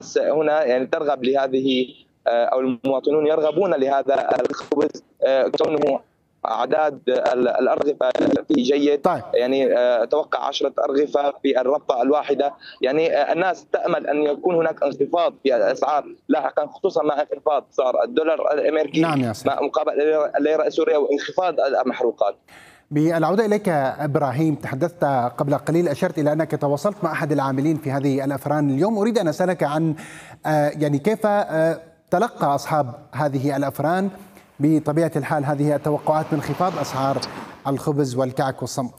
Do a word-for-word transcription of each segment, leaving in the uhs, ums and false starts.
هنا يعني ترغب لهذه، أو المواطنون يرغبون لهذا الخبز كونه أعداد الأرغفة فيه جيد. طيب. يعني أتوقع عشرة أرغفة في الربطة الواحدة. يعني الناس تأمل أن يكون هناك انخفاض في الأسعار لاحقا، خصوصا مع انخفاض صار الدولار الأمريكي نعم يا سيدي. مقابل الليرة السورية وانخفاض المحروقات. بالعودة إليك إبراهيم، تحدثت قبل قليل، أشرت إلى أنك تواصلت مع أحد العاملين في هذه الأفران اليوم. أريد أن أسألك عن يعني كيف تلقى أصحاب هذه الأفران بطبيعة الحال هذه التوقعات من انخفاض أسعار الخبز والكعك والصمغ.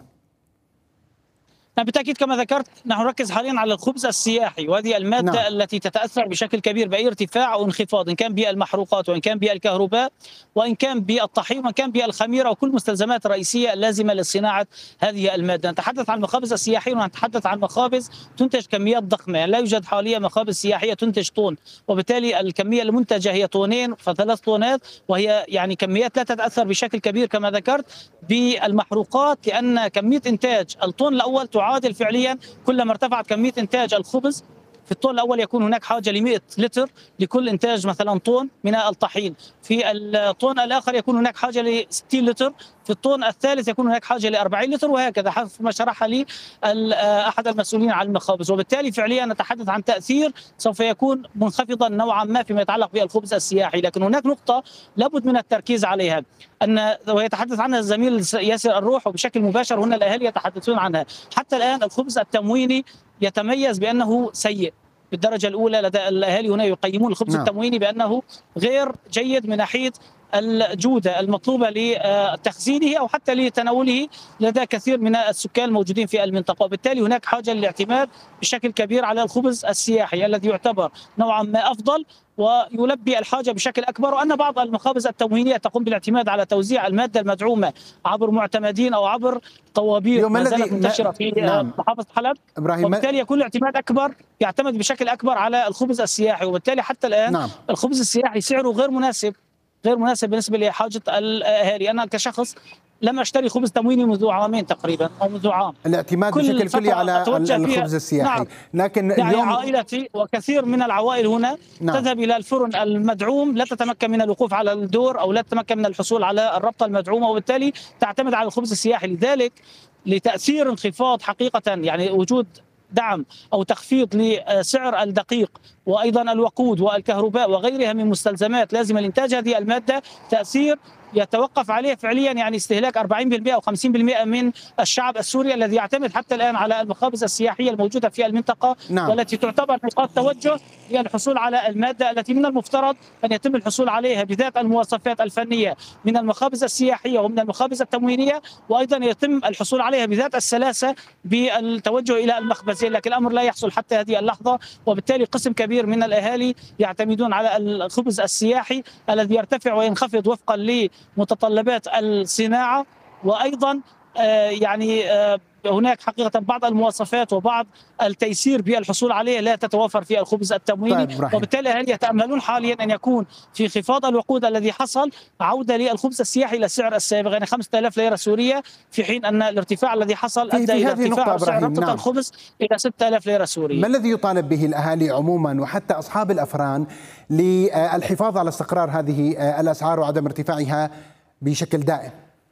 بالتأكيد كما ذكرت نحن نركز حاليا على الخبز السياحي، وهذه المادة نعم. التي تتأثر بشكل كبير بأي ارتفاع أو انخفاض، إن كان بالمحروقات وإن كان بالكهرباء وإن كان بالطحين وإن كان بالخميرة وكل المستلزمات الرئيسية اللازمة لصناعة هذه المادة. نتحدث عن المخابز السياحية ونتحدث عن مخابز تنتج كميات ضخمة، يعني لا يوجد حاليا مخابز سياحية تنتج طن، وبالتالي الكمية المنتجة هي طونين فثلاث طونات، وهي يعني كميات لا تتأثر بشكل كبير كما ذكرت بالمحروقات، لأن كمية إنتاج الطن الأول تعادل فعليا كلما ارتفعت كمية إنتاج الخبز في الطن الأول يكون هناك حاجة ل مئة لتر لكل إنتاج مثلا طن من الطحين، في الطن الآخر يكون هناك حاجة ل ستين لتر، في الطن الثالث يكون هناك حاجة ل أربعين لتر، وهكذا حسب ما شرح لي أحد المسؤولين عن المخابز. وبالتالي فعليا نتحدث عن تأثير سوف يكون منخفضا نوعا ما فيما يتعلق بالخبز السياحي. لكن هناك نقطة لابد من التركيز عليها، أن ويتحدث عنها الزميل ياسر الروح وبشكل مباشر هنا الأهالي يتحدثون عنها. حتى الآن الخبز التمويني يتميز بأنه سيء بالدرجة الأولى، لدى الأهالي هنا يقيمون الخبز نعم. التمويني بأنه غير جيد من ناحية الجودة المطلوبة لتخزينه أو حتى لتناوله لدى كثير من السكان الموجودين في المنطقة، وبالتالي هناك حاجة للاعتماد بشكل كبير على الخبز السياحي الذي يعتبر نوعا ما أفضل ويلبي الحاجة بشكل أكبر. وأن بعض المخابز التموينية تقوم بالاعتماد على توزيع المادة المدعومة عبر معتمدين أو عبر طوابير ما زالت منتشرة في نعم. محافظة حلب، وبالتالي يكون الاعتماد أكبر، يعتمد بشكل أكبر على الخبز السياحي، وبالتالي حتى الآن نعم. الخبز السياحي سعره غير مناسب غير مناسب بالنسبة لحاجة الأهالي. أنا كشخص لم أشتري خبز تمويني منذ عامين تقريبا أو منذ عام. الاعتماد بشكل كلي على الخبز السياحي. نعم. لكن يعني اليوم عائلتي وكثير من العوائل هنا نعم. تذهب إلى الفرن المدعوم، لا تتمكن من الوقوف على الدور أو لا تتمكن من الحصول على الربطة المدعومة، وبالتالي تعتمد على الخبز السياحي. لذلك لتأثير انخفاض حقيقة، يعني وجود دعم أو تخفيض لسعر الدقيق وأيضا الوقود والكهرباء وغيرها من مستلزمات لازمة لإنتاج هذه المادة، تأثير يتوقف عليه فعليا يعني استهلاك أربعين بالمئة أو خمسين بالمئة من الشعب السوري الذي يعتمد حتى الآن على المخابز السياحية الموجودة في المنطقة نعم. والتي تعتبر نقاط توجه للحصول على المادة التي من المفترض أن يتم الحصول عليها بذات المواصفات الفنية من المخابز السياحية ومن المخابز التموينية، وأيضا يتم الحصول عليها بذات السلاسة بالتوجه إلى المخبزين. لكن الأمر لا يحصل حتى هذه اللحظة، وبالتالي قسم كبير من الأهالي يعتمدون على الخبز السياحي الذي يرتفع وينخفض وفقا ل متطلبات الصناعة، وأيضا آه يعني آه هناك حقيقة بعض المواصفات وبعض التيسير بالحصول عليه لا تتوفر في الخبز التمويني. طيب وبالتالي هل يتأملون حاليا أن يكون في انخفاض الوقود الذي حصل عودة للخبز السياحي إلى السعر السابق، يعني خمسة آلاف ليرة سورية، في حين أن الارتفاع الذي حصل أدى إلى ارتفاع سعر ربطة نعم. الخبز إلى ستة آلاف ليرة سورية. ما الذي يطالب به الأهالي عموما وحتى أصحاب الأفران للحفاظ على استقرار هذه الأسعار وعدم ارتفاعها بشكل دائم؟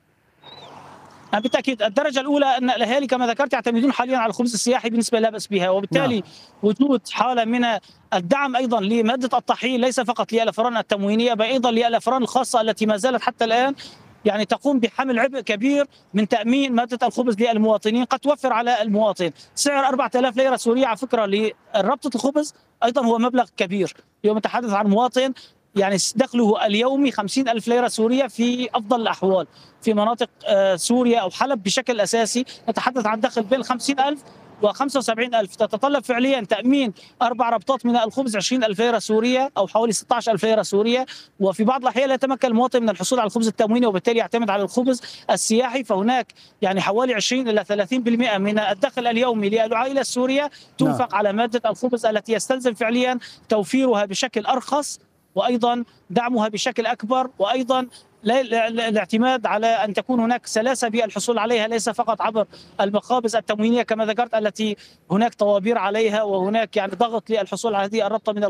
بالتأكيد الدرجة الأولى أن الأهالي كما ذكرت يعتمدون حاليا على الخبز السياحي بنسبة لا بأس بها، وبالتالي نعم. وجود حالة من الدعم أيضا لمادة الطحين ليس فقط للأفران التموينية بل أيضا للأفران الخاصة التي ما زالت حتى الآن يعني تقوم بحمل عبء كبير من تأمين مادة الخبز للمواطنين، قد توفر على المواطن سعر أربعة آلاف ليرة سورية على فكرة لربطة الخبز أيضا هو مبلغ كبير. اليوم نتحدث عن مواطن يعني دخله اليومي خمسين ألف ليرة سورية في أفضل الأحوال في مناطق سوريا أو حلب بشكل أساسي، نتحدث عن دخل بين خمسين ألف وخمسة وسبعين ألف، تتطلب فعليا تأمين أربع ربطات من الخبز عشرين ألف ليرة سورية أو حوالي ستة عشر ألف ليرة سورية، وفي بعض الأحيان لا يتمكن المواطن من الحصول على الخبز التمويني وبالتالي يعتمد على الخبز السياحي. فهناك يعني حوالي عشرين إلى ثلاثين بالمئة من الدخل اليومي للعائلة السورية تنفق على مادة الخبز التي يستلزم فعليا توفيرها بشكل أرخص وأيضا دعمها بشكل أكبر وأيضا الاعتماد على أن تكون هناك سلاسة بالحصول عليها، ليس فقط عبر المخابز التموينية كما ذكرت التي هناك طوابير عليها وهناك يعني ضغط للحصول على هذه الربطة من